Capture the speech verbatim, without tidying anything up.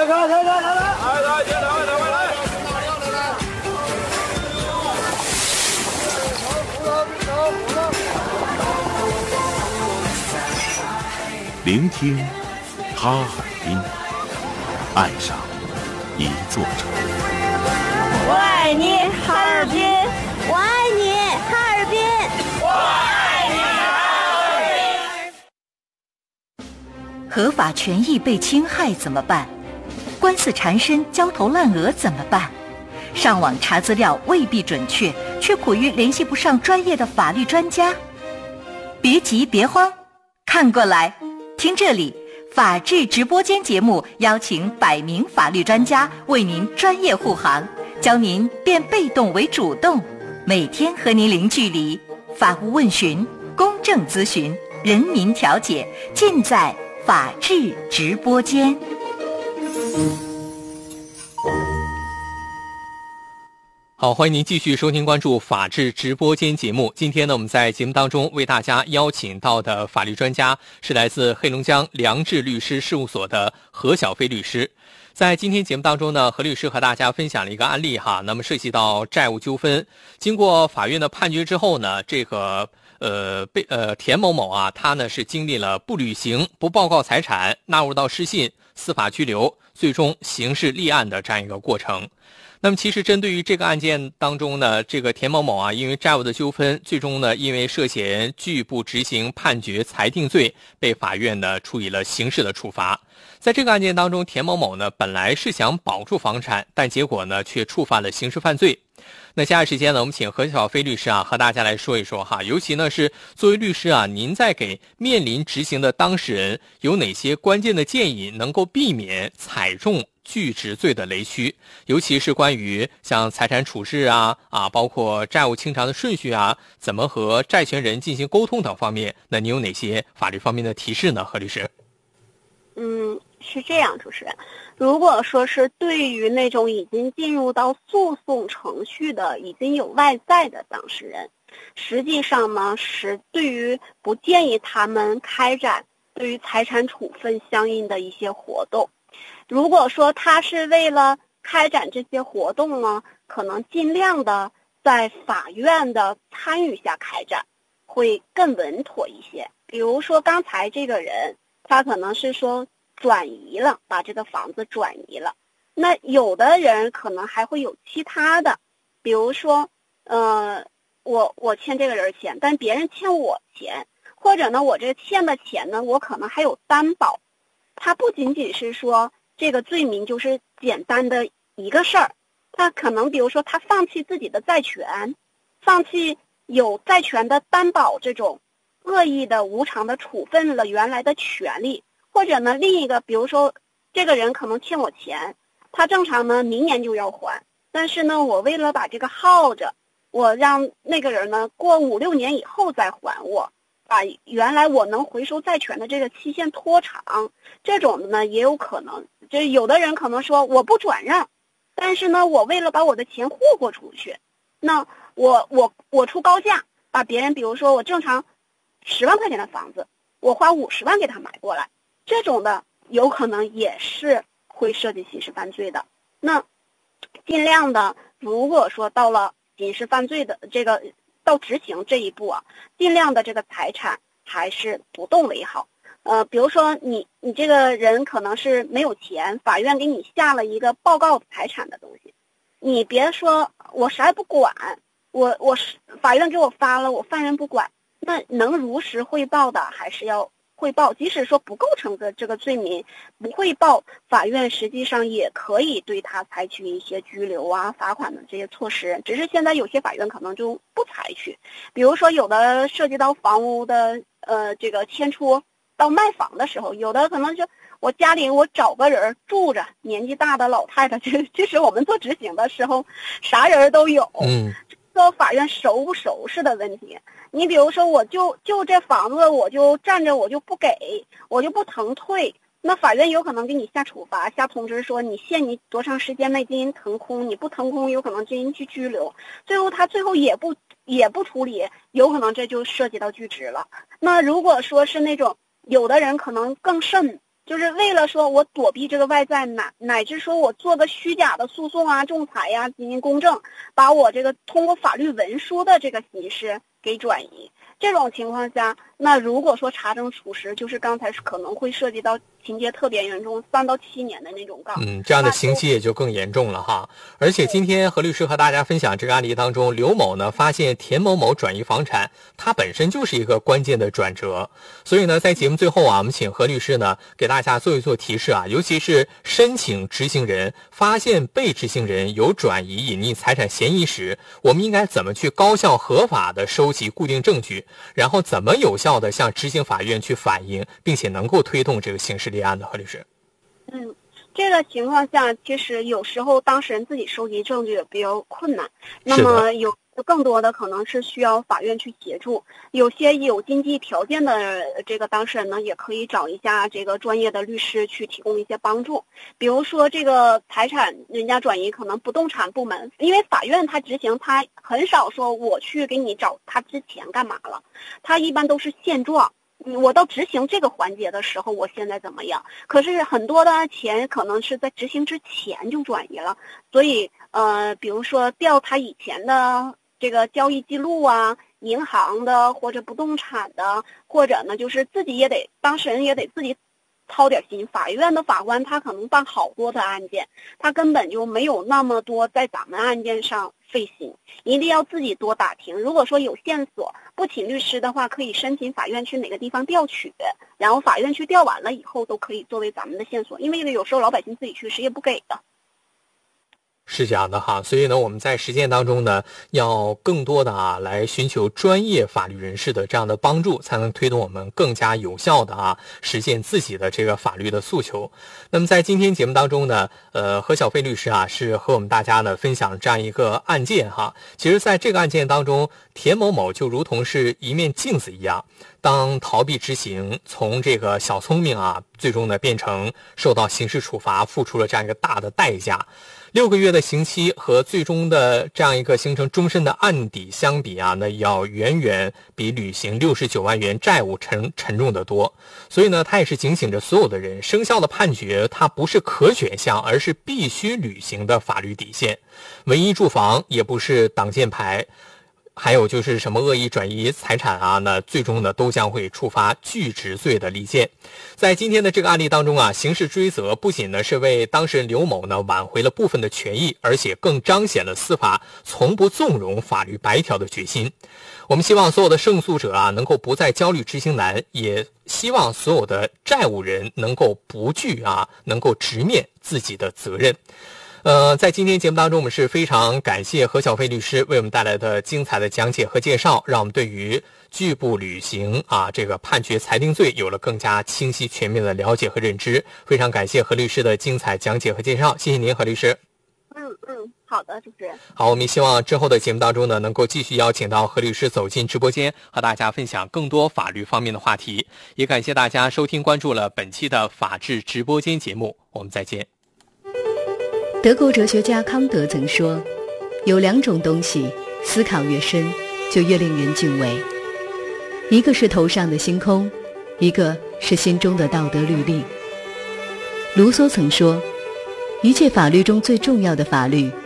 来看，来来来来，来来，两位两位来。 聆听哈尔滨，爱上一座城。 我爱你，哈尔滨！我爱你，哈尔滨！我爱你，哈尔滨！合法权益被侵害怎么办？官司缠身、焦头烂额怎么办？上网查资料未必准确，却苦于联系不上专业的法律专家。别急，别慌，看过来。听这里，法治直播间节目邀请百名法律专家为您专业护航，教您变被动为主动，每天和您零距离，法务问询、公正咨询、人民调解，尽在法治直播间。 好，欢迎您继续收听关注法治直播间节目。今天呢，我们在节目当中为大家邀请到的法律专家是来自黑龙江良智律师事务所的何小飞律师。在今天节目当中呢，何律师和大家分享了一个案例哈，那么涉及到债务纠纷，经过法院的判决之后呢，这个呃被呃田某某啊，他呢是经历了不履行、不报告财产、纳入到失信、司法拘留，最终刑事立案的这样一个过程。那么其实针对于这个案件当中呢，这个田某某啊，因为债务的纠纷，最终呢因为涉嫌拒不执行判决裁定罪，被法院呢处以了刑事的处罚。在这个案件当中，田某某呢本来是想保住房产，但结果呢却触犯了刑事犯罪。那下面时间呢，我们请何小飞律师啊和大家来说一说哈，尤其呢是作为律师啊，您在给面临执行的当事人有哪些关键的建议，能够避免踩中拒执罪的雷区，尤其是关于像财产处置啊啊，包括债务清偿的顺序啊，怎么和债权人进行沟通等方面，那你有哪些法律方面的提示呢？何律师？ 嗯，是这样，主持人，如果说是对于那种已经进入到诉讼程序的、已经有外在的当事人，实际上呢是对于不建议他们开展对于财产处分相应的一些活动。如果说他是为了开展这些活动呢，可能尽量的在法院的参与下开展，会更稳妥一些。比如说刚才这个人，他可能是说转移了，把这个房子转移了。那有的人可能还会有其他的，比如说，呃，我我欠这个人钱，但别人欠我钱，或者呢，我这欠的钱呢，我可能还有担保。他不仅仅是说这个罪名就是简单的一个事儿，他可能比如说他放弃自己的债权，放弃有债权的担保这种恶意的无偿的处分了原来的权利，或者呢另一个比如说这个人可能欠我钱，他正常呢明年就要还，但是呢我为了把这个耗着，我让那个人呢过五六年以后再还我，把原来我能回收债权的这个期限拖长，这种的呢也有可能。这有的人可能说我不转让，但是呢我为了把我的钱霍霍出去，那我我我出高价把别人，比如说我正常十万块钱的房子，我花五十万给他买过来，这种的有可能也是会涉及刑事犯罪的。那尽量的，如果说到了刑事犯罪的这个到执行这一步啊，尽量的这个财产还是不动为好。呃，比如说你你这个人可能是没有钱，法院给你下了一个报告财产的东西，你别说我啥也不管，我我法院给我发了，我犯人不管，那能如实汇报的还是要汇报，即使说不构成的这个罪名，不汇报，法院实际上也可以对他采取一些拘留啊、罚款的这些措施，只是现在有些法院可能就不采取。比如说有的涉及到房屋的呃这个迁出到卖房的时候，有的可能就我家里我找个人住着，年纪大的老太太，这这是我们做执行的时候啥人都有， 嗯， 说法院熟不熟识的问题。你比如说我就就这房子我就占着，我就不给，我就不腾退，那法院有可能给你下处罚，下通知说你限你多长时间内进行腾空，你不腾空有可能进行去拘留，最后他最后也不也不处理，有可能这就涉及到拒执了。那如果说是那种有的人可能更甚， 就是为了说我躲避这个外在，乃乃至说我做个虚假的诉讼啊、仲裁呀、进行公证，把我这个通过法律文书的这个形式给转移。这种情况下，那如果说查证属实，就是刚才可能会涉及到情节特别严重，三到七年的那种告。 嗯，这样的刑期也就更严重了哈。而且今天何律师和大家分享这个案例当中，刘某呢发现田某某转移房产，它本身就是一个关键的转折。所以呢，在节目最后啊，我们请何律师呢给大家做一做提示啊，尤其是申请执行人发现被执行人有转移隐匿财产嫌疑时，我们应该怎么去高效合法的收集固定证据，然后怎么有效的向执行法院去反映，并且能够推动这个刑事立案的。何律师， 嗯，这个情况下，其实有时候当事人自己收集证据也比较困难，那么有更多的可能是需要法院去协助。有些有经济条件的这个当事人呢，也可以找一下这个专业的律师去提供一些帮助。比如说这个财产人家转移，可能不动产部门，因为法院他执行，他很少说我去给你找他之前干嘛了，他一般都是现状。我到执行这个环节的时候，我现在怎么样？可是很多的钱可能是在执行之前就转移了，所以呃，比如说调他以前的这个交易记录啊，银行的或者不动产的，或者呢就是自己也得当事人也得自己掏点心。法院的法官他可能办好多的案件，他根本就没有那么多在咱们案件上费心，一定要自己多打听。如果说有线索不请律师的话，可以申请法院去哪个地方调取，然后法院去调完了以后都可以作为咱们的线索，因为有时候老百姓自己去谁也不给的。 是这样的哈，所以呢，我们在实践当中呢，要更多的啊来寻求专业法律人士的这样的帮助，才能推动我们更加有效的啊实现自己的这个法律的诉求。那么在今天节目当中呢，呃，何小飞律师啊是和我们大家呢分享这样一个案件哈。其实在这个案件当中，田某某就如同是一面镜子一样，当逃避执行，从这个小聪明啊，最终呢变成受到刑事处罚，付出了这样一个大的代价。六个月的刑期和最终的这样一个形成终身的案底相比啊，那要远远比履行六十九万元债务沉沉重得多。所以呢，他也是警醒着所有的人，生效的判决它不是可选项，而是必须履行的法律底线。唯一住房也不是挡箭牌。还有就是什么恶意转移财产啊，那最终呢都将会触发拒执罪的利剑。在今天的这个案例当中啊，刑事追责不仅呢是为当事人刘某呢挽回了部分的权益，而且更彰显了司法从不纵容法律白条的决心。我们希望所有的胜诉者啊能够不再焦虑执行难，也希望所有的债务人能够不惧啊，能够直面自己的责任。呃，在今天节目当中，我们是非常感谢何小飞律师为我们带来的精彩的讲解和介绍，让我们对于拒不履行啊这个判决裁定罪有了更加清晰全面的了解和认知。非常感谢何律师的精彩讲解和介绍，谢谢您，何律师。 嗯嗯，好的，主持人。 好，我们希望之后的节目当中呢，能够继续邀请到何律师走进直播间，和大家分享更多法律方面的话题。也感谢大家收听关注了本期的法治直播间节目，我们再见。 德国哲学家康德曾说，有两种东西，思考越深，就越令人敬畏。一个是头上的星空，一个是心中的道德律令。卢梭曾说，一切法律中最重要的法律